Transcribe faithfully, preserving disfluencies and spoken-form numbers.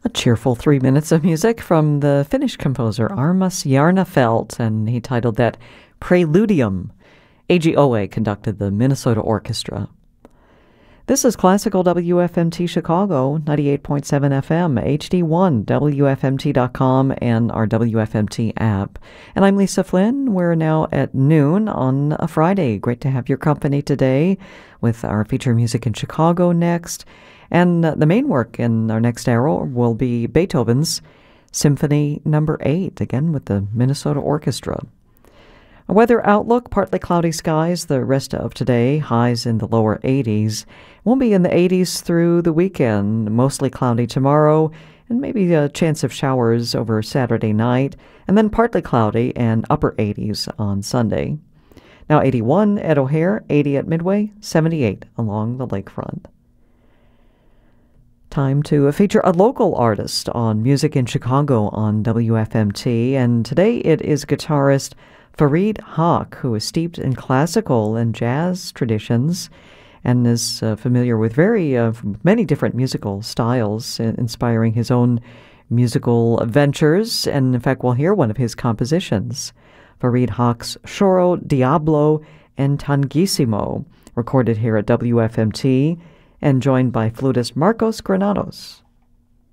A cheerful three minutes of music from the Finnish composer Armas Jarnefelt, and he titled that Preludium. A G Owe conducted the Minnesota Orchestra. This is Classical W F M T Chicago, ninety-eight point seven F M, H D one, W F M T dot com, and our W F M T app. And I'm Lisa Flynn. We're now at noon on a Friday. Great to have your company today with our feature music in Chicago next. And the main work in our next hour will be Beethoven's Symphony Number eight, again with the Minnesota Orchestra. A weather outlook, partly cloudy skies the rest of today, highs in the lower eighties. Won't be in the eighties through the weekend, mostly cloudy tomorrow, and maybe a chance of showers over Saturday night, and then partly cloudy and upper eighties on Sunday. Now eighty-one at O'Hare, eighty at Midway, seventy-eight along the lakefront. Time to feature a local artist on Music in Chicago on W F M T, and today it is guitarist Fareed Haque, who is steeped in classical and jazz traditions and is uh, familiar with very uh, many different musical styles, uh, inspiring his own musical ventures. And in fact, we'll hear one of his compositions, Fareed Haque's Choro Diablo and Tangissimo, recorded here at W F M T, and joined by flutist Marcos Granados.